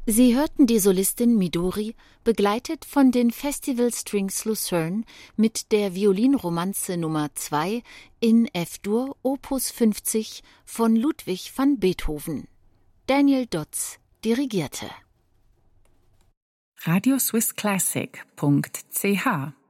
Sie hörten die Solistin Midori, begleitet von den Festival Strings Lucerne mit der Violinromanze Nummer 2 in F-Dur Opus 50 von Ludwig van Beethoven. Daniel Dotz dirigierte. radioswissclassic.ch